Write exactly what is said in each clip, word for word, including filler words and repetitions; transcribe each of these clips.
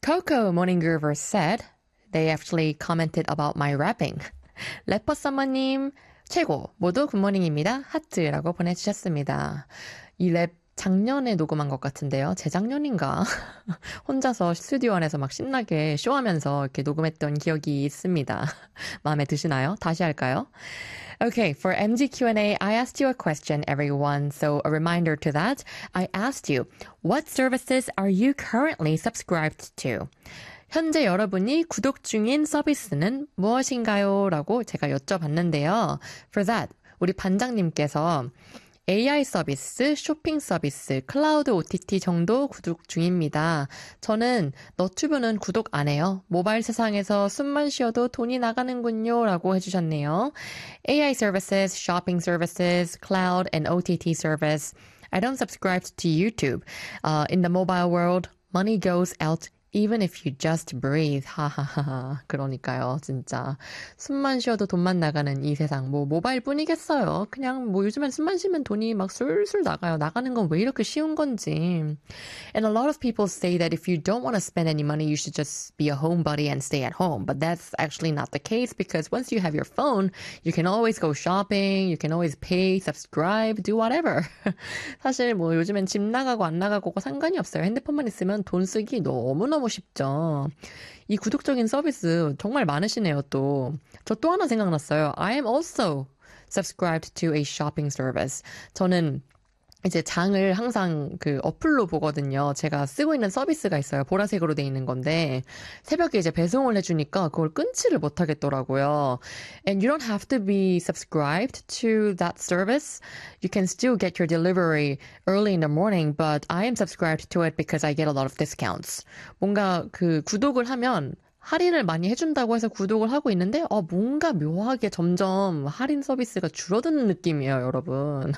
Coco Morning Groover said they actually commented about my rapping. 래퍼 썸머님 최고 모두 굿모닝입니다. 하트라고 보내주셨습니다. 이 랩 작년에 녹음한 것 같은데요. 재작년인가? 혼자서 스튜디오 안에서 막 신나게 쇼하면서 이렇게 녹음했던 기억이 있습니다. 마음에 드시나요? 다시 할까요? Okay, for M G Q and A, I asked you a question, everyone. So a reminder to that, I asked you, what services are you currently subscribed to? 현재 여러분이 구독 중인 서비스는 무엇인가요? 라고 제가 여쭤봤는데요. For that, 우리 반장님께서 에이아이 서비스, 쇼핑 서비스, 클라우드 오티티 정도 구독 중입니다. 저는 너튜브는 구독 안 해요. 모바일 세상에서 숨만 쉬어도 돈이 나가는군요. 라고 해주셨네요. 에이아이 services, shopping services, cloud and 오티티 service. I don't subscribe to YouTube. Uh, in the mobile world, money goes out even if you just breathe. 하하하. 그러니까요, 진짜. 숨만 쉬어도 돈만 나가는 이 세상. 뭐, 모바일 뿐이겠어요. 그냥 뭐 요즘엔 숨만 쉬면 돈이 막 술술 나가요. 나가는 건 왜 이렇게 쉬운 건지. And a lot of people say that if you don't want to spend any money, you should just be a homebody and stay at home. But that's actually not the case because once you have your phone, you can always go shopping, you can always pay, subscribe, do whatever. 사실 뭐 요즘엔 집 나가고 안 나가고 상관이 없어요. 핸드폰만 있으면 돈 쓰기 너무너무 너무 쉽죠. 이 구독적인 서비스 정말 많으시네요, 또. 저 또 하나 생각났어요. I am also subscribed to a shopping service. 저는 이제 장을 항상 그 어플로 보거든요. 제가 쓰고 있는 서비스가 있어요. 보라색으로 돼 있는 건데 새벽에 이제 배송을 해주니까 그걸 끊지를 못하겠더라고요. And you don't have to be subscribed to that service. You can still get your delivery early in the morning, but I am subscribed to it because I get a lot of discounts. 뭔가 그 구독을 하면 할인을 많이 해준다고 해서 구독을 하고 있는데 어, 뭔가 묘하게 점점 할인 서비스가 줄어드는 느낌이에요, 여러분.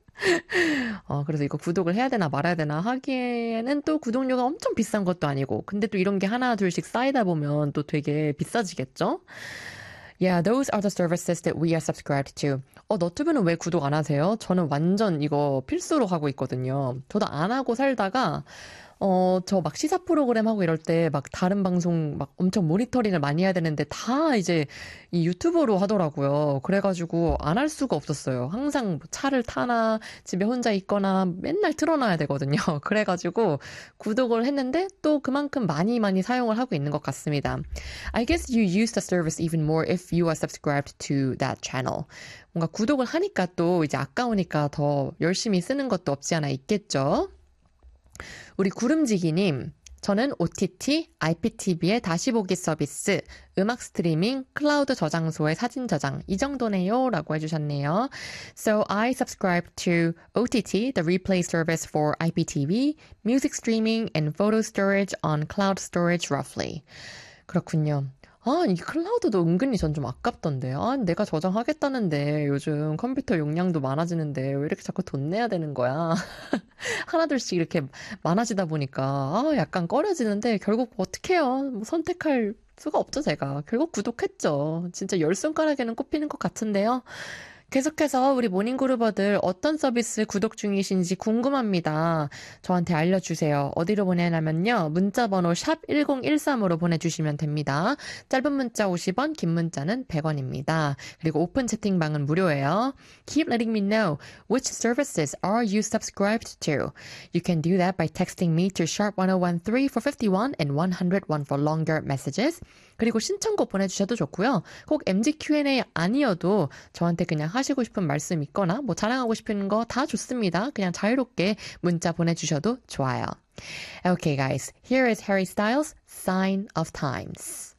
어, 그래서 이거 구독을 해야 되나 말아야 되나 하기에는 또 구독료가 엄청 비싼 것도 아니고 근데 또 이런 게 하나 둘씩 쌓이다 보면 또 되게 비싸지겠죠? Yeah, those are the services that we are subscribed to. 어, 너튜브는 왜 구독 안 하세요? 저는 완전 이거 필수로 하고 있거든요. 저도 안 하고 살다가 어, 저 막 시사 프로그램 하고 이럴 때 막 다른 방송 막 엄청 모니터링을 많이 해야 되는데 다 이제 이 유튜버로 하더라고요. 그래가지고 안 할 수가 없었어요. 항상 차를 타나 집에 혼자 있거나 맨날 틀어놔야 되거든요. 그래가지고 구독을 했는데 또 그만큼 많이 많이 사용을 하고 있는 것 같습니다. I guess you use the service even more if you are subscribed to that channel. 뭔가 구독을 하니까 또 이제 아까우니까 더 열심히 쓰는 것도 없지 않아 있겠죠? 우리 구름지기님, 저는 오티티, 아이피티비의 다시 보기 서비스, 음악 스트리밍, 클라우드 저장소의 사진 저장 이 정도네요 라고 해주셨네요. So I subscribe to 오티티, the replay service for 아이피티비, music streaming and photo storage on cloud storage roughly. 그렇군요. 아, 이 클라우드도 은근히 전 좀 아깝던데. 아, 내가 저장하겠다는데 요즘 컴퓨터 용량도 많아지는데 왜 이렇게 자꾸 돈 내야 되는 거야? 하나둘씩 이렇게 많아지다 보니까 아, 약간 꺼려지는데 결국 어떡해요? 뭐 선택할 수가 없죠, 제가. 결국 구독했죠. 진짜 열 손가락에는 꼽히는 것 같은데요. 계속해서 우리 모닝그루버들 어떤 서비스 구독 중이신지 궁금합니다. 저한테 알려주세요. 어디로 보내냐면요. 문자번호 샵 일공일삼으로 보내주시면 됩니다. 짧은 문자 오십 원, 긴 문자는 백 원입니다. 그리고 오픈 채팅방은 무료예요. Keep letting me know which services are you subscribed to. You can do that by texting me to sharp ten thirteen for fifty-one and one oh one for longer messages. 그리고 신청곡 보내주셔도 좋고요. 꼭 엠지 큐앤에이 아니어도 저한테 그냥 하시고 싶은 말씀 있거나 뭐 자랑하고 싶은 거 다 좋습니다. 그냥 자유롭게 문자 보내주셔도 좋아요. Okay guys, here is Harry Styles' Sign of Times.